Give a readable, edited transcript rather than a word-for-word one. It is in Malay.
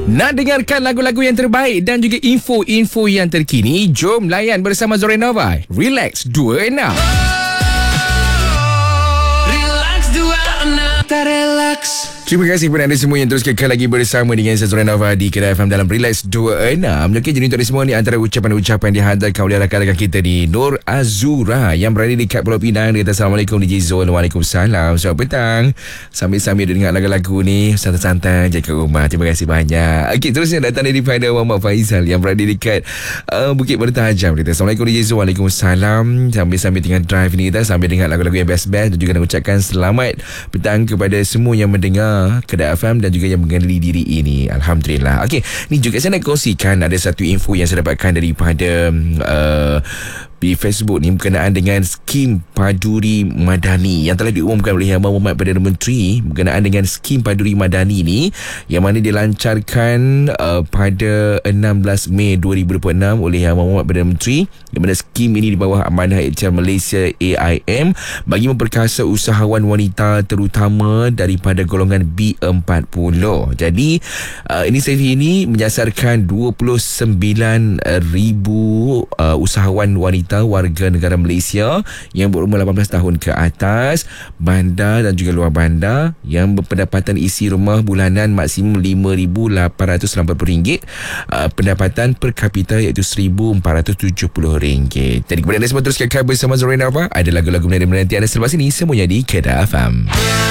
Nak dengarkan lagu-lagu yang terbaik dan juga info-info yang terkini? Jom layan bersama Zorenova. Relax 26. Relax 26. Tak relax. Terima kasih kepada anda semua yang terus kekal lagi bersama dengan saya Zorenova di Kedai FM dalam Relax 26. Okey, jadi untuk semua ni antara ucapan-ucapan dihantarkan oleh rakan-rakan kita ni. Nur Azura yang berada di kat Pulau Pinang. Dia kata Assalamualaikum DJ Zul. Waalaikumsalam. Selamat petang. Sambil-sambil dia dengar lagu-lagu ni santai-santai je kat rumah. Terima kasih banyak. Okey, terusnya datang daripada Muhammad Faizal yang berada dekat Bukit Bertajam. Dia kata Assalamualaikum DJ Zul. Waalaikumsalam. Sambil-sambil tengah drive ni kita sambil dengar lagu-lagu yang best-best dan juga nak ucapkan selamat petang kepada semua yang mendengar Kedai FM dan juga yang mengenali diri ini. Alhamdulillah. Okey, ni juga saya nak kongsikan ada satu info yang saya dapatkan daripada di Facebook ni berkenaan dengan skim Paduri Madani yang telah diumumkan oleh Yang Berhormat Perdana Menteri berkenaan dengan skim Paduri Madani ni yang mana dilancarkan pada 16 Mei 2026 oleh Yang Berhormat Perdana Menteri, di mana skim ini di bawah Amanah HL Malaysia AIM bagi memperkasa usahawan wanita terutama daripada golongan B40. Jadi inisiatif ini menyasarkan 29,000 usahawan wanita warga negara Malaysia yang berumur 18 tahun ke atas, bandar dan juga luar bandar yang berpendapatan isi rumah bulanan maksimum RM5,880, pendapatan per kapita iaitu RM1,470. Jadi kepada anda semua teruskan bersama Zorenova. Ada lagu-lagu menanti anda selepas ini semuanya di Kedai FM.